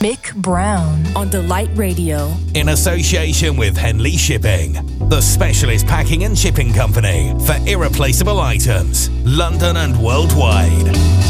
Mick Brown on Delight Radio. In association with Henley Shipping, the specialist packing and shipping company for irreplaceable items, London and worldwide.